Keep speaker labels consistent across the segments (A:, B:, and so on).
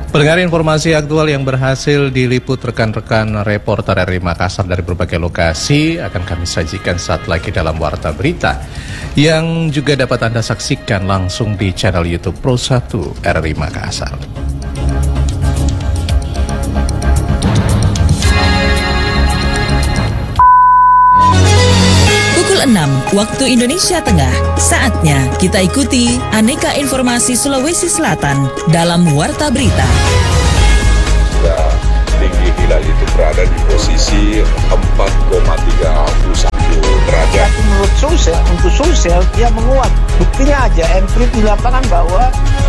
A: Pendengar, informasi aktual yang berhasil diliput rekan-rekan reporter RRI Makassar dari berbagai lokasi akan kami sajikan saat lagi dalam Warta Berita yang juga dapat Anda saksikan langsung di channel YouTube Pro 1 RRI Makassar.
B: Pukul 6 waktu Indonesia Tengah, saatnya kita ikuti aneka informasi Sulawesi Selatan dalam Warta Berita.
C: Tinggi hilal itu berada di posisi 4,31 derajat.
D: Menurut untuk Sulsel dia menguat. Buktinya aja entry di lapangan bahwa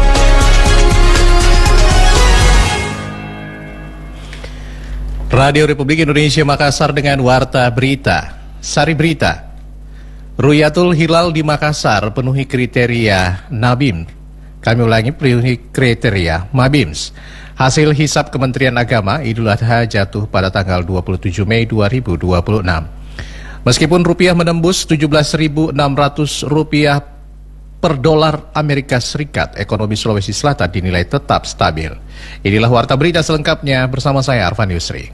A: Radio Republik Indonesia Makassar dengan Warta Berita. Sari Berita. Ru'yatul Hilal di Makassar penuhi kriteria Nabim. Kami ulangi, penuhi kriteria Mabims. Hasil hisab Kementerian Agama, Idul Adha jatuh pada tanggal 27 Mei 2026. Meskipun rupiah menembus 17.600 rupiah per dolar Amerika Serikat, ekonomi Sulawesi Selatan dinilai tetap stabil. Inilah Warta Berita selengkapnya bersama saya Arfan Yusri.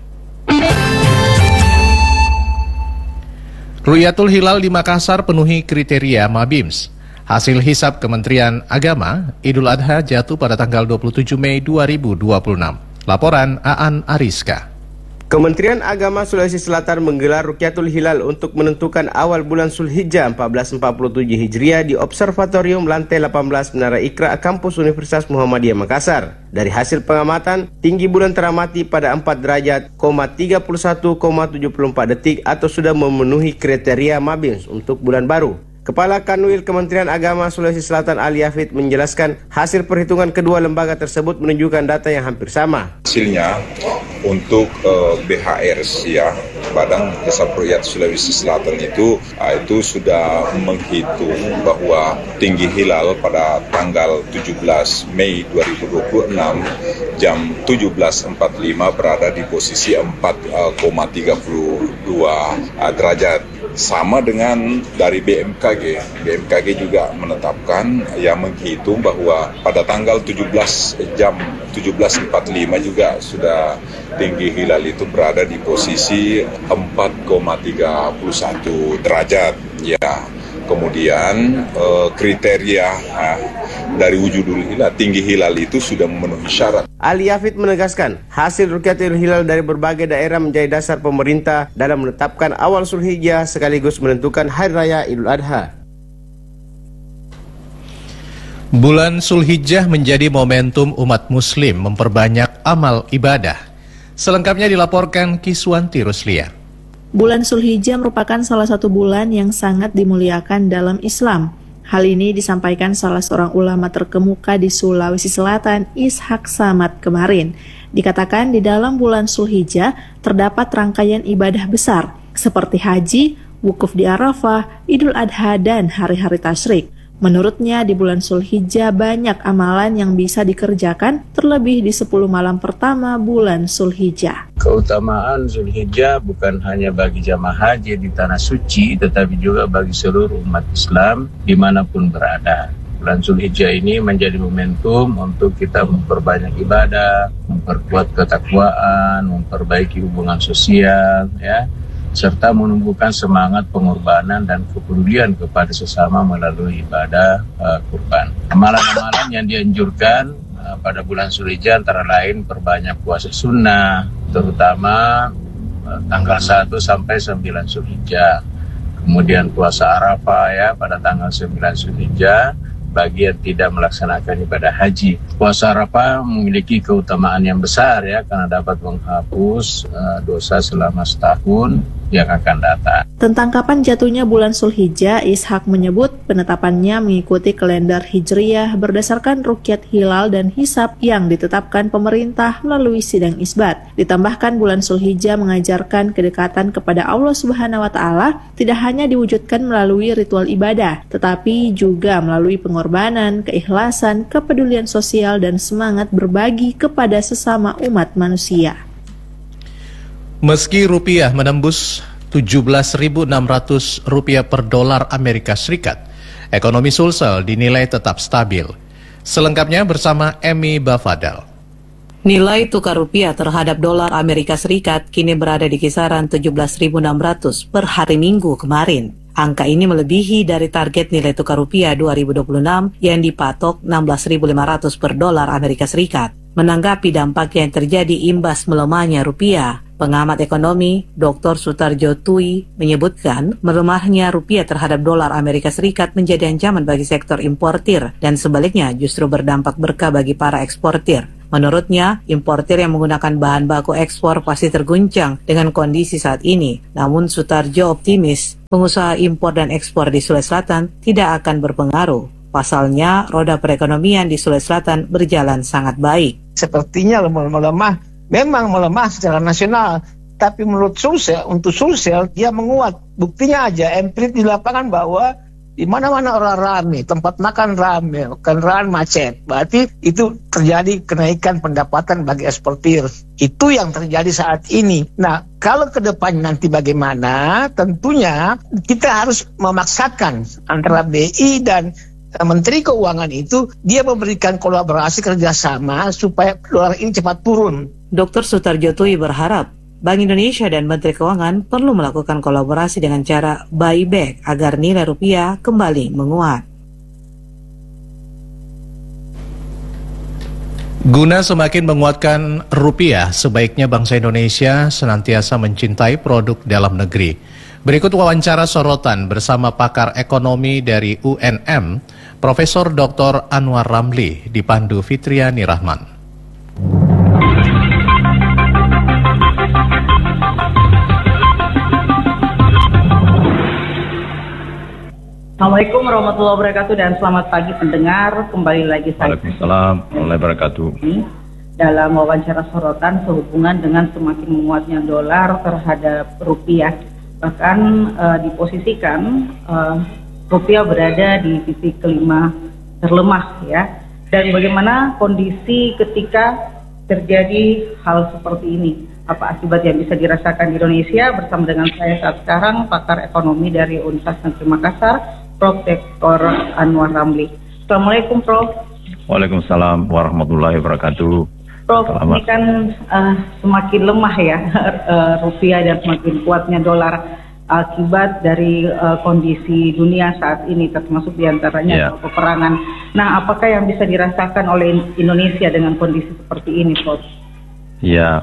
A: Ru'yatul Hilal di Makassar penuhi kriteria Mabims. Hasil hisab Kementerian Agama, Idul Adha jatuh pada tanggal 27 Mei 2026. Laporan Aan Ariska.
E: Kementerian Agama Sulawesi Selatan menggelar Ru'yatul Hilal untuk menentukan awal bulan Zulhijjah 1447 Hijriah di Observatorium Lantai 18 Menara Iqra Kampus Universitas Muhammadiyah Makassar. Dari hasil pengamatan, tinggi bulan teramati pada 4 derajat, 31,74 detik atau sudah memenuhi kriteria Mabims untuk bulan baru. Kepala Kanwil Kementerian Agama Sulawesi Selatan Ali Yafid menjelaskan hasil perhitungan kedua lembaga tersebut menunjukkan data yang hampir sama.
C: Hasilnya untuk BHRS ya, Badan Hisab Ru'yat Sulawesi Selatan itu sudah menghitung bahwa tinggi hilal pada tanggal 17 Mei 2026 jam 17.45 berada di posisi 4,32 derajat. Sama dengan dari BMKG. BMKG juga menetapkan yang menghitung bahwa pada tanggal 17 jam 17.45 juga sudah tinggi hilal itu berada di posisi 4,31 derajat. Ya, kemudian kriteria dari wujudul hilal, tinggi hilal itu sudah memenuhi syarat.
E: Ali Yafid menegaskan, hasil Ru'yatul Hilal dari berbagai daerah menjadi dasar pemerintah dalam menetapkan awal Zulhijjah sekaligus menentukan Hari Raya Idul Adha.
A: Bulan Zulhijjah menjadi momentum umat muslim memperbanyak amal ibadah. Selengkapnya dilaporkan Kiswanti Ruslia.
F: Bulan Zulhijjah merupakan salah satu bulan yang sangat dimuliakan dalam Islam. Hal ini disampaikan salah seorang ulama terkemuka di Sulawesi Selatan, Ishak Samad kemarin. Dikatakan di dalam bulan Zulhijjah terdapat rangkaian ibadah besar seperti haji, wukuf di Arafah, Idul Adha, dan hari-hari tasyrik. Menurutnya di bulan Zulhijjah banyak amalan yang bisa dikerjakan, terlebih di 10 malam pertama bulan Zulhijjah.
G: Keutamaan Zulhijjah bukan hanya bagi jamaah haji di tanah suci, tetapi juga bagi seluruh umat Islam dimanapun berada. Bulan Zulhijjah ini menjadi momentum untuk kita memperbanyak ibadah, memperkuat ketakwaan, memperbaiki hubungan sosial, ya, serta menumbuhkan semangat pengorbanan dan kepedulian kepada sesama melalui ibadah kurban. Amalan-amalan yang dianjurkan pada bulan Zulhijjah antara lain perbanyak puasa sunnah, terutama tanggal 1 sampai 9 Zulhijjah. Kemudian puasa Arafah ya pada tanggal 9 Zulhijjah bagi yang tidak melaksanakan ibadah haji. Puasa Arafah memiliki keutamaan yang besar ya karena dapat menghapus dosa selama setahun yang akan datang.
F: Tentang kapan jatuhnya bulan Zulhijjah, Ishak menyebut penetapannya mengikuti kalender Hijriyah berdasarkan rukyat hilal dan hisab yang ditetapkan pemerintah melalui sidang isbat. Ditambahkan bulan Zulhijjah mengajarkan kedekatan kepada Allah Subhanahu wa Ta'ala tidak hanya diwujudkan melalui ritual ibadah, tetapi juga melalui pengorbanan, keikhlasan, kepedulian sosial, dan semangat berbagi kepada sesama umat manusia.
A: Meski rupiah menembus 17.600 rupiah per dolar Amerika Serikat, ekonomi Sulsel dinilai tetap stabil. Selengkapnya bersama Emi Bafadal.
H: Nilai tukar rupiah terhadap dolar Amerika Serikat kini berada di kisaran 17.600 per hari Minggu kemarin. Angka ini melebihi dari target nilai tukar rupiah 2026 yang dipatok 16.500 per dolar Amerika Serikat. Menanggapi dampak yang terjadi imbas melemahnya rupiah, pengamat ekonomi Dr. Sutarjo Tui menyebutkan melemahnya rupiah terhadap dolar Amerika Serikat menjadi ancaman bagi sektor importir dan sebaliknya justru berdampak berkah bagi para eksportir. Menurutnya, importir yang menggunakan bahan baku ekspor pasti terguncang dengan kondisi saat ini. Namun Sutarjo optimis, pengusaha impor dan ekspor di Sulawesi Selatan tidak akan berpengaruh. Pasalnya, roda perekonomian di Sulawesi Selatan berjalan sangat baik.
D: Sepertinya melemah, memang melemah secara nasional. Tapi menurut Sulsel, untuk Sulsel, dia menguat. Buktinya aja, empirik di lapangan bahwa di mana-mana orang ramai, tempat makan ramai, kendaraan macet. Berarti itu terjadi kenaikan pendapatan bagi eksportir. Itu yang terjadi saat ini. Nah, kalau ke depan nanti bagaimana, tentunya kita harus memaksakan antara BI dan Menteri Keuangan itu, dia memberikan kolaborasi kerjasama supaya dolar ini cepat turun.
H: Dr. Sutarjo Tui berharap Bank Indonesia dan Menteri Keuangan perlu melakukan kolaborasi dengan cara buyback agar nilai rupiah kembali menguat.
A: Guna semakin menguatkan rupiah, sebaiknya bangsa Indonesia senantiasa mencintai produk dalam negeri. Berikut wawancara sorotan bersama pakar ekonomi dari UNM, Profesor Dr. Anwar Ramli, dipandu Fitriani Rahman.
I: Assalamualaikum warahmatullahi wabarakatuh dan selamat pagi pendengar. Kembali lagi saya
J: Waalaikumsalam warahmatullahi wabarakatuh.
I: Dalam wawancara sorotan sehubungan dengan semakin menguatnya dolar terhadap rupiah. Bahkan diposisikan rupiah berada di titik kelima terlemah ya. Dan bagaimana kondisi ketika terjadi hal seperti ini? Apa akibat yang bisa dirasakan di Indonesia? Bersama dengan saya saat sekarang pakar ekonomi dari Universitas Negeri Makassar, Prof. Dr. Anwar Ramli. Assalamualaikum, Prof.
J: Waalaikumsalam warahmatullahi wabarakatuh.
I: Prof, ini kan semakin lemah ya rupiah dan semakin kuatnya dolar akibat dari kondisi dunia saat ini, termasuk diantaranya peperangan. Nah, apakah yang bisa dirasakan oleh Indonesia dengan kondisi seperti ini, Prof?
J: Ya,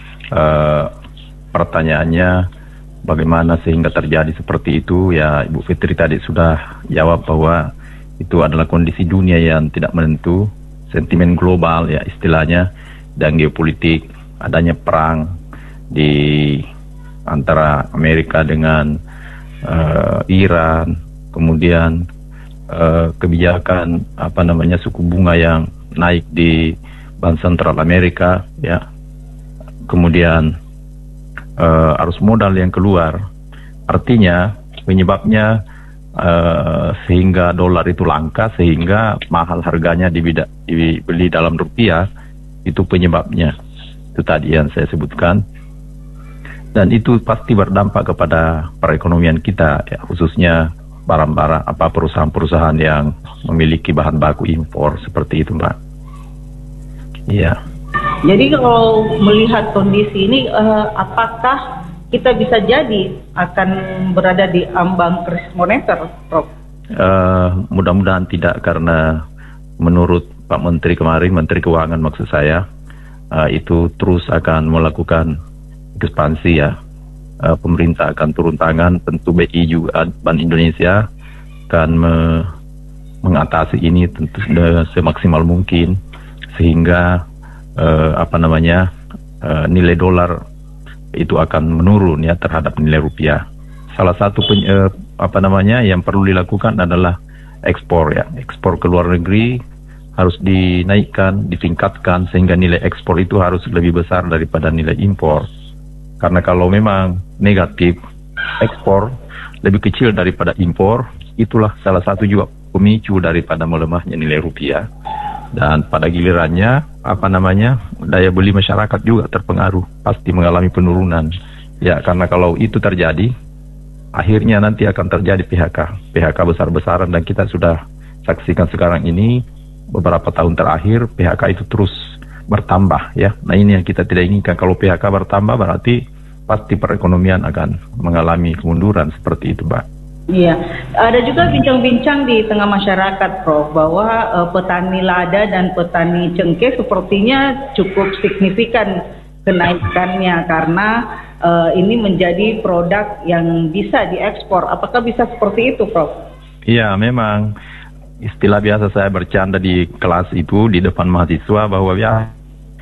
J: pertanyaannya bagaimana sehingga terjadi seperti itu, ya Ibu Fitri tadi sudah jawab bahwa itu adalah kondisi dunia yang tidak menentu, sentimen global ya istilahnya, dan geopolitik, adanya perang di antara Amerika dengan Iran, kemudian kebijakan suku bunga yang naik di Bank Sentral Amerika ya, kemudian arus modal yang keluar, artinya penyebabnya sehingga dolar itu langka, sehingga mahal harganya dibeli dalam rupiah, itu penyebabnya. Itu tadi yang saya sebutkan, dan itu pasti berdampak kepada perekonomian kita ya, khususnya barang-barang perusahaan-perusahaan yang memiliki bahan baku impor seperti itu, Mbak. Iya.
I: Jadi kalau melihat kondisi ini, apakah kita bisa jadi akan berada di ambang krisis moneter, Prof?
J: Mudah-mudahan tidak, karena menurut Pak Menteri kemarin, Menteri Keuangan maksud saya, itu terus akan melakukan ekspansi ya. Pemerintah akan turun tangan, tentu BI juga, Bank Indonesia akan mengatasi ini tentu semaksimal mungkin, sehingga nilai dolar itu akan menurun ya terhadap nilai rupiah. Salah satu yang perlu dilakukan adalah ekspor ya. Ekspor ke luar negeri harus dinaikkan, ditingkatkan, sehingga nilai ekspor itu harus lebih besar daripada nilai impor. Karena kalau memang negatif, ekspor lebih kecil daripada impor, itulah salah satu juga pemicu daripada melemahnya nilai rupiah. Dan pada gilirannya daya beli masyarakat juga terpengaruh, pasti mengalami penurunan ya, karena kalau itu terjadi akhirnya nanti akan terjadi PHK besar-besaran, dan kita sudah saksikan sekarang ini beberapa tahun terakhir PHK itu terus bertambah ya. Nah ini yang kita tidak inginkan. Kalau PHK bertambah berarti pasti perekonomian akan mengalami kemunduran seperti itu, Mbak.
I: Iya, ada juga bincang-bincang di tengah masyarakat, Prof, bahwa petani lada dan petani cengkeh sepertinya cukup signifikan kenaikannya karena ini menjadi produk yang bisa diekspor. Apakah bisa seperti itu, Prof? Iya,
J: memang istilah biasa saya bercanda di kelas itu di depan mahasiswa bahwa ya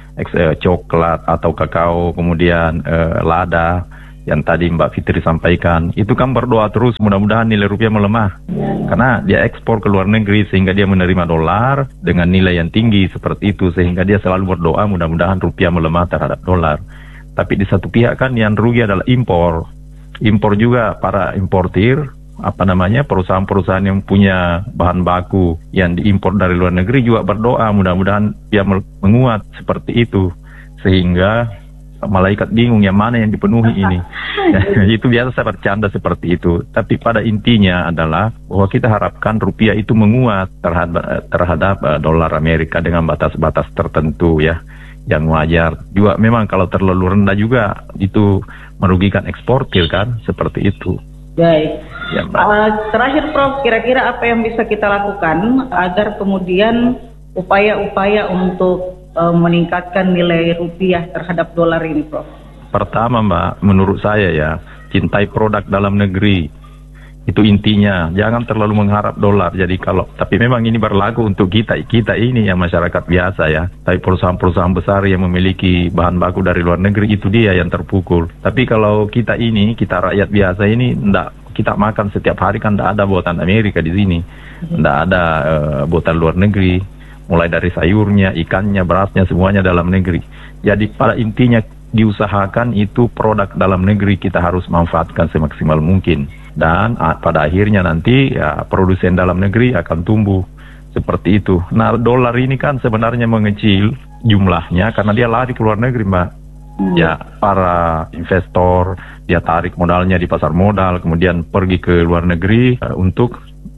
J: coklat atau kakao, kemudian lada yang tadi Mbak Fitri sampaikan, itu kan berdoa terus mudah-mudahan nilai rupiah melemah. Karena dia ekspor ke luar negeri sehingga dia menerima dolar dengan nilai yang tinggi seperti itu, sehingga dia selalu berdoa mudah-mudahan rupiah melemah terhadap dolar. Tapi di satu pihak kan yang rugi adalah impor. Impor juga para importir, perusahaan-perusahaan yang punya bahan baku yang diimpor dari luar negeri juga berdoa mudah-mudahan dia menguat seperti itu. Sehingga malaikat bingung yang mana yang dipenuhi ini. Itu biasa saya bercanda seperti itu. Tapi pada intinya adalah bahwa kita harapkan rupiah itu menguat terhadap dolar Amerika dengan batas-batas tertentu ya, yang wajar. Juga memang kalau terlalu rendah juga itu merugikan eksportir kan, seperti itu.
I: Baik. Ya, terakhir Prof, kira-kira apa yang bisa kita lakukan agar kemudian upaya-upaya untuk meningkatkan nilai rupiah terhadap dolar ini, Prof?
J: Pertama, Mbak, menurut saya ya, cintai produk dalam negeri. Itu intinya, jangan terlalu mengharap dolar. Tapi memang ini berlaku untuk kita ini yang masyarakat biasa ya. Tapi perusahaan-perusahaan besar yang memiliki bahan baku dari luar negeri, itu dia yang terpukul. Tapi kalau kita rakyat biasa ini, kita makan setiap hari kan tidak ada buatan Amerika di sini. Tidak ada buatan luar negeri. Mulai dari sayurnya, ikannya, berasnya, semuanya dalam negeri. Jadi pada intinya diusahakan itu produk dalam negeri kita harus manfaatkan semaksimal mungkin. Dan pada akhirnya nanti ya produsen dalam negeri akan tumbuh seperti itu. Nah dolar ini kan sebenarnya mengecil jumlahnya karena dia lari ke luar negeri, Mbak. Ya para investor dia tarik modalnya di pasar modal, kemudian pergi ke luar negeri untuk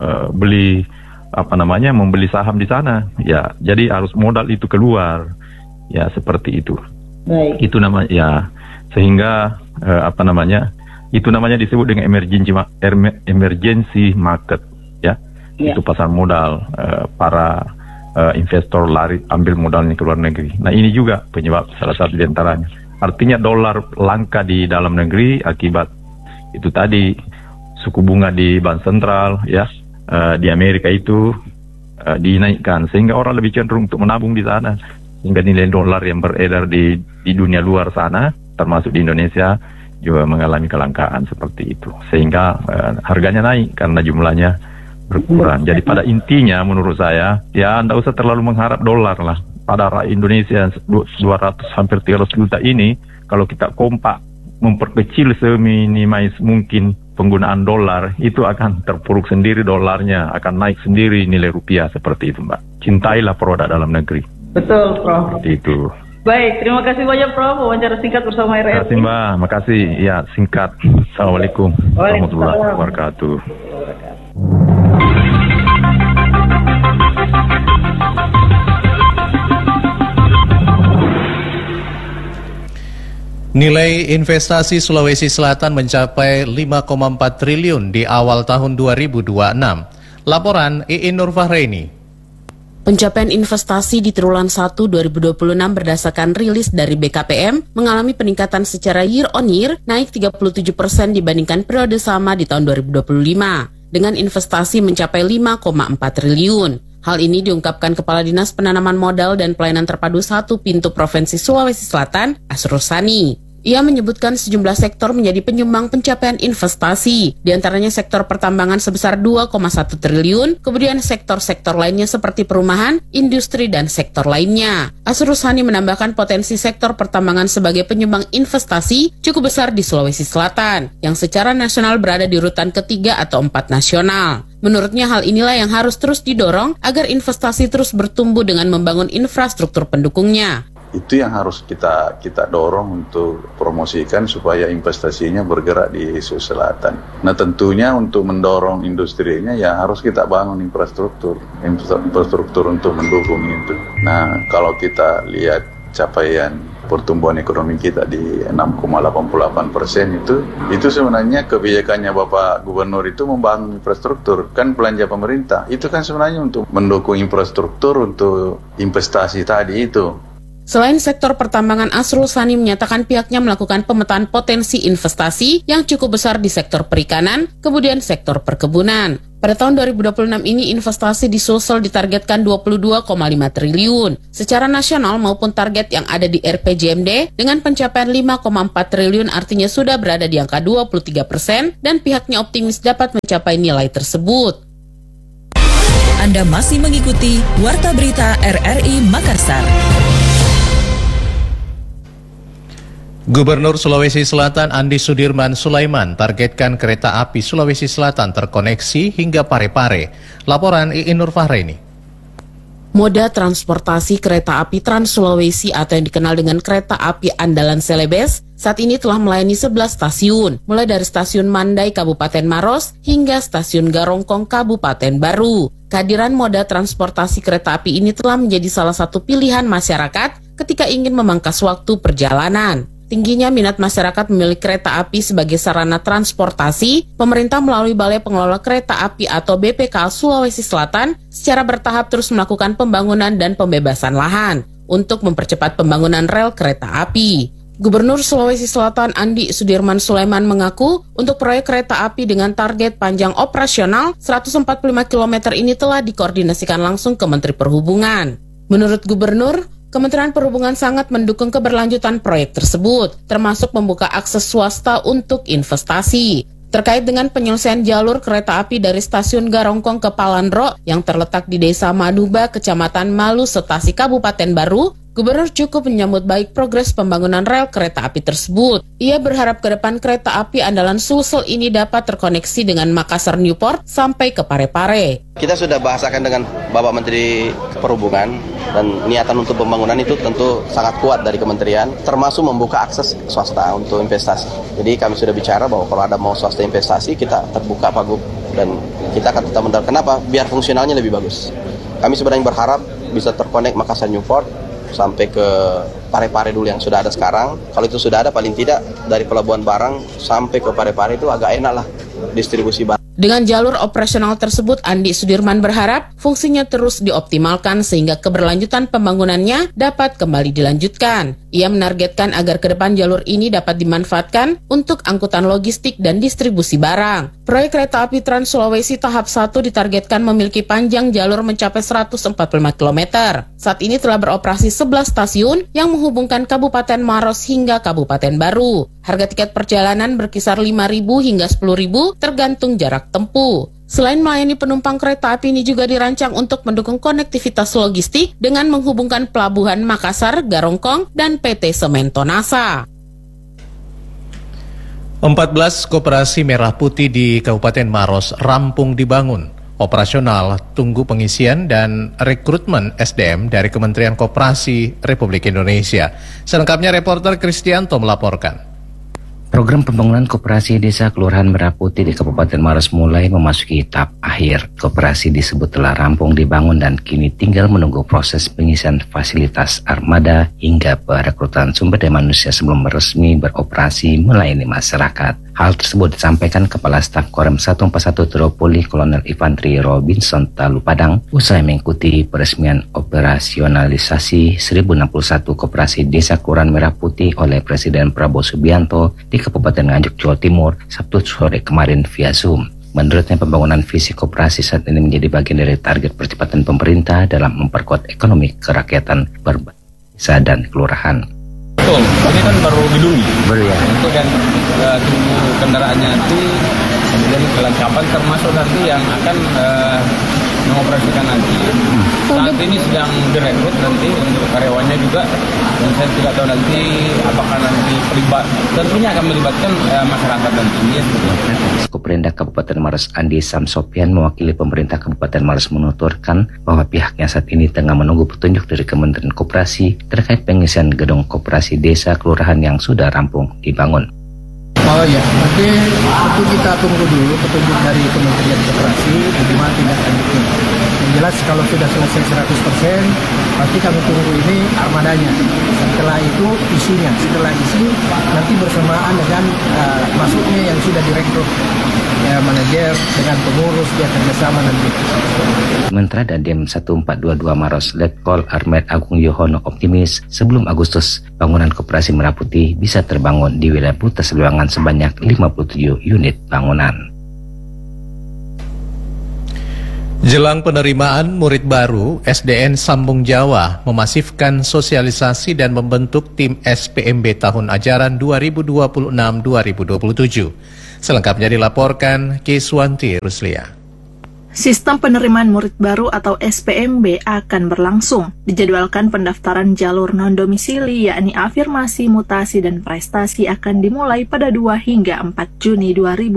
J: membeli saham di sana. Ya, jadi harus modal itu keluar. Ya, seperti itu. Baik. Itu namanya ya, sehingga itu namanya disebut dengan emergency market, ya. Itu pasar modal para investor lari ambil modalnya ke luar negeri. Nah, ini juga penyebab salah satu di antaranya. Artinya dolar langka di dalam negeri akibat itu tadi suku bunga di bank sentral ya. Di Amerika itu dinaikkan sehingga orang lebih cenderung untuk menabung di sana, sehingga nilai dolar yang beredar di dunia luar sana termasuk di Indonesia juga mengalami kelangkaan seperti itu, sehingga harganya naik karena jumlahnya berkurang. Jadi pada intinya menurut saya ya tidak usah terlalu mengharap dolar lah. Pada rakyat Indonesia 200 hampir 300 juta ini, kalau kita kompak memperkecil seminimalis mungkin penggunaan dolar, itu akan terpuruk sendiri dolarnya, akan naik sendiri nilai rupiah seperti itu, Mbak. Cintailah produk dalam negeri. Betul, Prof. Seperti itu.
I: Baik, terima kasih banyak, Prof. Wawancara singkat bersama RRI.
J: Terima kasih, Mbak. Makasih. Ya, singkat. Assalamualaikum warahmatullahi wabarakatuh.
A: Nilai investasi Sulawesi Selatan mencapai 5,4 triliun di awal tahun 2026. Laporan Iin Nurfahreini.
K: Pencapaian investasi di triwulan 1 2026 berdasarkan rilis dari BKPM mengalami peningkatan secara year on year naik 37% dibandingkan periode sama di tahun 2025 dengan investasi mencapai 5,4 triliun. Hal ini diungkapkan Kepala Dinas Penanaman Modal dan Pelayanan Terpadu 1 Pintu Provinsi Sulawesi Selatan, Asrus Sani. Ia menyebutkan sejumlah sektor menjadi penyumbang pencapaian investasi, di antaranya sektor pertambangan sebesar 2,1 triliun, kemudian sektor-sektor lainnya seperti perumahan, industri, dan sektor lainnya. Asrus Sani menambahkan potensi sektor pertambangan sebagai penyumbang investasi cukup besar di Sulawesi Selatan, yang secara nasional berada di urutan ketiga atau 4 nasional. Menurutnya hal inilah yang harus terus didorong agar investasi terus bertumbuh dengan membangun infrastruktur pendukungnya.
L: Itu yang harus kita dorong untuk promosikan supaya investasinya bergerak di Sulawesi Selatan. Nah tentunya untuk mendorong industrinya ya harus kita bangun infrastruktur untuk mendukung itu. Nah kalau kita lihat capaian pertumbuhan ekonomi kita di 6,88% itu sebenarnya kebijakannya Bapak Gubernur itu membangun infrastruktur, kan belanja pemerintah. Itu kan sebenarnya untuk mendukung infrastruktur untuk investasi tadi itu.
K: Selain sektor pertambangan, Asrul Sani menyatakan pihaknya melakukan pemetaan potensi investasi yang cukup besar di sektor perikanan, kemudian sektor perkebunan. Pada tahun 2026 ini investasi di Sulsel ditargetkan 22,5 triliun. Secara nasional maupun target yang ada di RPJMD dengan pencapaian 5,4 triliun artinya sudah berada di angka 23% dan pihaknya optimis dapat mencapai nilai tersebut.
B: Anda masih mengikuti Warta Berita RRI Makassar.
A: Gubernur Sulawesi Selatan Andi Sudirman Sulaiman targetkan kereta api Sulawesi Selatan terkoneksi hingga Parepare. Laporan Iin Nur Fahreni.
K: Moda transportasi kereta api Trans Sulawesi atau yang dikenal dengan kereta api andalan Celebes saat ini telah melayani 11 stasiun, mulai dari stasiun Mandai Kabupaten Maros hingga stasiun Garongkong Kabupaten Baru. Kehadiran moda transportasi kereta api ini telah menjadi salah satu pilihan masyarakat ketika ingin memangkas waktu perjalanan. Tingginya minat masyarakat memilih kereta api sebagai sarana transportasi, pemerintah melalui Balai Pengelola Kereta Api atau BPK Sulawesi Selatan secara bertahap terus melakukan pembangunan dan pembebasan lahan untuk mempercepat pembangunan rel kereta api. Gubernur Sulawesi Selatan Andi Sudirman Sulaiman mengaku untuk proyek kereta api dengan target panjang operasional 145 km ini telah dikoordinasikan langsung ke Menteri Perhubungan. Menurut Gubernur, Kementerian Perhubungan sangat mendukung keberlanjutan proyek tersebut, termasuk membuka akses swasta untuk investasi. Terkait dengan penyelesaian jalur kereta api dari stasiun Garongkong ke Palandro yang terletak di Desa Maduba, Kecamatan Malu, Setasi, Kabupaten Baru, Gubernur cukup menyambut baik progres pembangunan rel kereta api tersebut. Ia berharap ke depan kereta api andalan Sulsel ini dapat terkoneksi dengan Makassar Newport sampai ke Parepare.
M: Kita sudah bahasakan dengan Bapak Menteri Perhubungan dan niatan untuk pembangunan itu tentu sangat kuat dari kementerian, termasuk membuka akses swasta untuk investasi. Jadi kami sudah bicara bahwa kalau ada mau swasta investasi, kita terbuka Pak Gub, dan kita akan tetap mendorong. Kenapa? Biar fungsionalnya lebih bagus. Kami sebenarnya berharap bisa terkonek Makassar Newport sampai ke Parepare dulu yang sudah ada sekarang. Kalau itu sudah ada, paling tidak dari pelabuhan barang sampai ke Parepare itu agak enak lah distribusi barang.
K: Dengan jalur operasional tersebut, Andi Sudirman berharap fungsinya terus dioptimalkan sehingga keberlanjutan pembangunannya dapat kembali dilanjutkan. Ia menargetkan agar ke depan jalur ini dapat dimanfaatkan untuk angkutan logistik dan distribusi barang. Proyek kereta api Trans Sulawesi tahap 1 ditargetkan memiliki panjang jalur mencapai 145 km. Saat ini telah beroperasi 11 stasiun yang menghubungkan Kabupaten Maros hingga Kabupaten Baru. Harga tiket perjalanan berkisar 5.000 hingga 10.000 tergantung jarak tempuh. Selain melayani penumpang, kereta api ini juga dirancang untuk mendukung konektivitas logistik dengan menghubungkan pelabuhan Makassar, Garongkong, dan PT Semen Tonasa.
A: 14 koperasi merah putih di Kabupaten Maros rampung dibangun. Operasional tunggu pengisian dan rekrutmen SDM dari Kementerian Koperasi Republik Indonesia. Selengkapnya reporter Kristianto melaporkan.
N: Program pembangunan koperasi desa Kelurahan Merah Putih di Kabupaten Maros mulai memasuki tahap akhir. Koperasi disebut telah rampung dibangun dan kini tinggal menunggu proses pengisian fasilitas armada hingga perekrutan sumber daya manusia sebelum resmi beroperasi melayani masyarakat. Hal tersebut disampaikan Kepala Staf Korem 141 Tropoli Kolonel Infantri Robinson Talupadang usai mengikuti peresmian operasionalisasi 1061 koperasi desa Kelurahan Merah Putih oleh Presiden Prabowo Subianto di Kabupaten Nganjuk, Jawa Timur, Sabtu sore kemarin via Zoom. Menurutnya pembangunan visi koperasi saat ini menjadi bagian dari target percepatan pemerintah dalam memperkuat ekonomi kerakyatan berbasis desa dan kelurahan.
O: Betul, ini kan baru gedung
N: baru ya.
O: Untuk yang tunggu kendaraannya nanti, kemudian kelengkapan termasuk nanti yang akan mengoperasikan nanti. Saat ini sedang direkrut nanti untuk karyawannya juga, dan saya tidak tahu nanti apakah nanti tentunya akan melibatkan masyarakat nantinya.
N: Koperindak Kabupaten Maros Andi Samsopian mewakili pemerintah Kabupaten Maros menuturkan bahwa pihaknya saat ini tengah menunggu petunjuk dari Kementerian Koperasi terkait pengisian gedung koperasi desa kelurahan yang sudah rampung dibangun.
P: Oh ya, nanti itu kita tunggu dulu petunjuk dari Kementerian Koperasi bagaimana tindak lanjutnya. Yang jelas kalau sudah selesai 100%, pasti kami tunggu ini armadanya. Setelah itu isinya, setelah isi nanti bersamaan dengan masuknya yang sudah direkrut ya, manajer dengan pengurus dia kerjasama nanti.
N: Sementara Dandim 1422 Maros Letkol Armet Agung Yohono optimis sebelum Agustus bangunan Koperasi Merah Putih bisa terbangun di wilayah Pulau Sebelangan sebanyak 57 unit bangunan.
A: Jelang penerimaan murid baru, SDN Sambung Jawa memasifkan sosialisasi dan membentuk tim SPMB tahun ajaran 2026-2027. Selengkapnya dilaporkan Kiswanti Ruslia.
F: Sistem penerimaan murid baru atau SPMB akan berlangsung. Dijadwalkan pendaftaran jalur non-domisili yakni afirmasi, mutasi, dan prestasi akan dimulai pada 2 hingga 4 Juni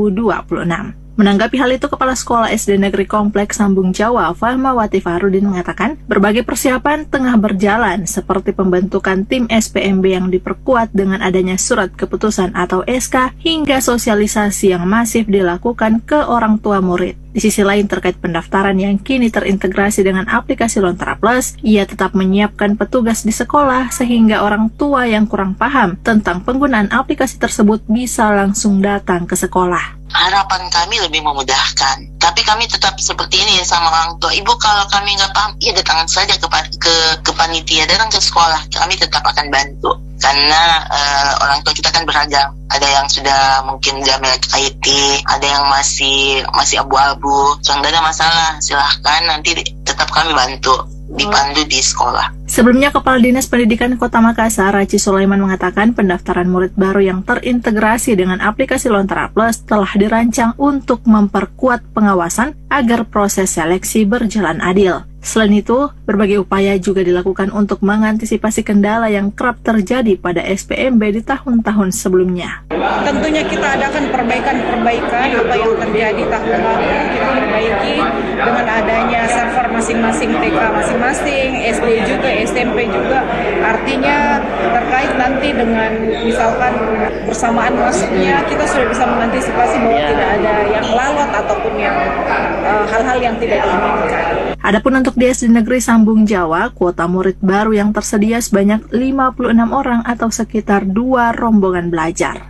F: 2026. Menanggapi hal itu, Kepala Sekolah SD Negeri Kompleks Sambung Jawa, Fahmawati Fahrudin mengatakan, berbagai persiapan tengah berjalan seperti pembentukan tim SPMB yang diperkuat dengan adanya surat keputusan atau SK hingga sosialisasi yang masif dilakukan ke orang tua murid. Di sisi lain, terkait pendaftaran yang kini terintegrasi dengan aplikasi Lontera Plus, ia tetap menyiapkan petugas di sekolah sehingga orang tua yang kurang paham tentang penggunaan aplikasi tersebut bisa langsung datang ke sekolah.
Q: Harapan kami lebih memudahkan, tapi kami tetap seperti ini ya sama orang tua. Ibu, kalau kami nggak paham, ya datang saja ke panitia, datang ke sekolah, kami tetap akan bantu. Karena orang tua kita kan beragam, ada yang sudah mungkin jamil IT, ada yang masih abu-abu, so nggak ada masalah, silahkan nanti tetap kami bantu, dipandu di sekolah.
F: Sebelumnya, Kepala Dinas Pendidikan Kota Makassar, Raci Sulaiman mengatakan pendaftaran murid baru yang terintegrasi dengan aplikasi Lontera Plus telah dirancang untuk memperkuat pengawasan agar proses seleksi berjalan adil. Selain itu, berbagai upaya juga dilakukan untuk mengantisipasi kendala yang kerap terjadi pada SPMB di tahun-tahun sebelumnya.
R: Tentunya kita adakan perbaikan apa yang terjadi tahun lalu, kita perbaiki dengan adanya server masing-masing TK masing-masing, SD juga, SMP juga. Artinya terkait nanti dengan misalkan bersamaan masuknya, kita sudah bisa mengantisipasi bahwa tidak ada yang lalot ataupun yang hal-hal yang tidak diinginkan.
F: Adapun untuk di SD Negeri Sambung Jawa, kuota murid baru yang tersedia sebanyak 56 orang atau sekitar 2 rombongan belajar.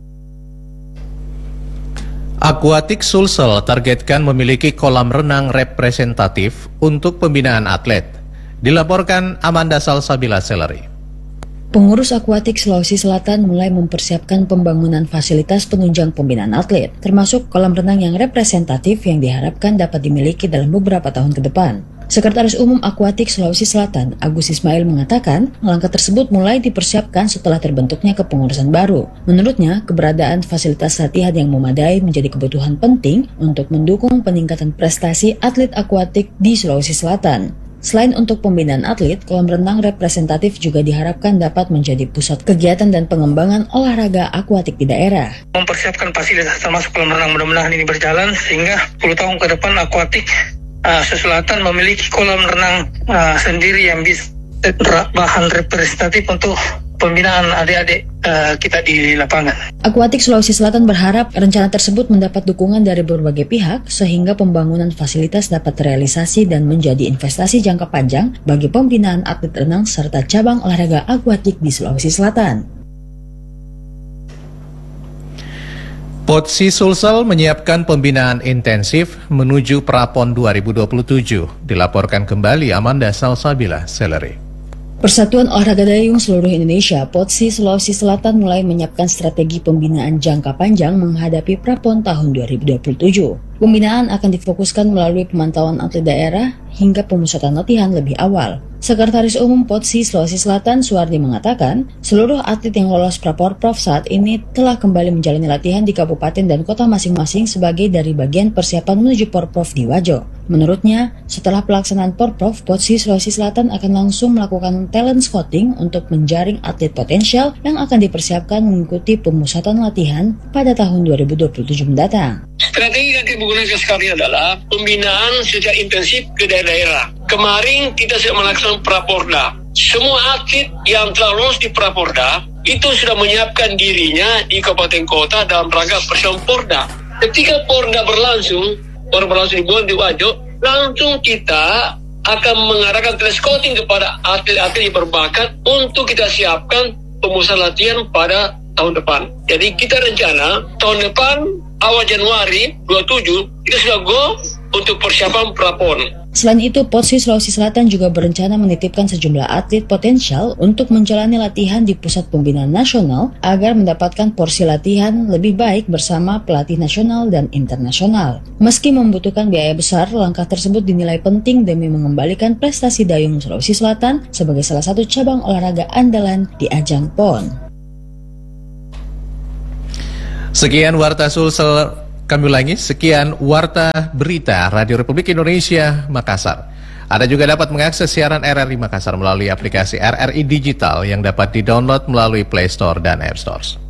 A: Aquatic Sulsel targetkan memiliki kolam renang representatif untuk pembinaan atlet. Dilaporkan Amanda Salsabila Seleri.
S: Pengurus Akuatik Sulawesi Selatan mulai mempersiapkan pembangunan fasilitas penunjang pembinaan atlet, termasuk kolam renang yang representatif yang diharapkan dapat dimiliki dalam beberapa tahun ke depan. Sekretaris Umum Akuatik Sulawesi Selatan, Agus Ismail mengatakan, langkah tersebut mulai dipersiapkan setelah terbentuknya kepengurusan baru. Menurutnya, keberadaan fasilitas latihan yang memadai menjadi kebutuhan penting untuk mendukung peningkatan prestasi atlet akuatik di Sulawesi Selatan. Selain untuk pembinaan atlet, kolam renang representatif juga diharapkan dapat menjadi pusat kegiatan dan pengembangan olahraga akuatik di daerah.
T: Mempersiapkan fasilitas termasuk kolam renang, mudah-mudahan ini berjalan sehingga 10 tahun ke depan akuatik Selatan memiliki kolam renang sendiri yang bisa bahan representatif untuk pembinaan adik-adik kita di lapangan.
S: Akuatik Sulawesi Selatan berharap rencana tersebut mendapat dukungan dari berbagai pihak sehingga pembangunan fasilitas dapat terrealisasi dan menjadi investasi jangka panjang bagi pembinaan atlet renang serta cabang olahraga akuatik di Sulawesi Selatan.
A: Potsi Sulsel menyiapkan pembinaan intensif menuju Prapon 2027. Dilaporkan kembali Amanda Salsabila Seleri.
S: Persatuan Olahraga Dayung Seluruh Indonesia, POTSI Sulawesi Selatan mulai menyiapkan strategi pembinaan jangka panjang menghadapi Prapon tahun 2027. Pembinaan akan difokuskan melalui pemantauan atlet daerah hingga pemusatan latihan lebih awal. Sekretaris Umum POTSI Sulawesi Selatan, Suwardi, mengatakan, seluruh atlet yang lolos Praporprov saat ini telah kembali menjalani latihan di kabupaten dan kota masing-masing sebagai dari bagian persiapan menuju Porprov di Wajo. Menurutnya, setelah pelaksanaan Porprov, POTSI Sulawesi Selatan akan langsung melakukan talent scouting untuk menjaring atlet potensial yang akan dipersiapkan mengikuti pemusatan latihan pada tahun 2027 mendatang.
T: Strategi yang digunakan sekali adalah pembinaan secara intensif ke daerah-daerah. Kemarin kita sudah melaksanakan Praporda. Semua atlet yang telah lolos di Praporda itu sudah menyiapkan dirinya di kabupaten kota dalam rangka persiapan Porda. Ketika Porda berlangsung di bulan di Wajo,
U: langsung kita akan mengarahkan scouting kepada atlet-atlet yang berbakat untuk kita siapkan pemusat latihan pada tahun depan. Jadi kita rencana tahun depan awal Januari 27 kita sudah go untuk persiapan prapon.
S: Selain itu, Potsi Sulawesi Selatan juga berencana menitipkan sejumlah atlet potensial untuk menjalani latihan di Pusat Pembinaan Nasional agar mendapatkan porsi latihan lebih baik bersama pelatih nasional dan internasional. Meski membutuhkan biaya besar, langkah tersebut dinilai penting demi mengembalikan prestasi dayung Sulawesi Selatan sebagai salah satu cabang olahraga andalan di ajang PON.
A: Sekian Warta Sulsel. Kami ulangi, sekian Warta Berita Radio Republik Indonesia Makassar. Anda juga dapat mengakses siaran RRI Makassar melalui aplikasi RRI Digital yang dapat didownload melalui Play Store dan App Store.